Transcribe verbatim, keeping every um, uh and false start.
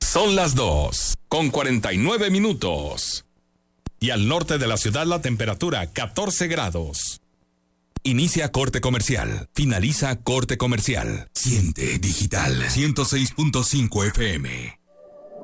Son las dos, con cuarenta y nueve minutos. Y al norte de la ciudad la temperatura catorce grados. Inicia corte comercial. Finaliza corte comercial. Siente digital ciento seis punto cinco F M.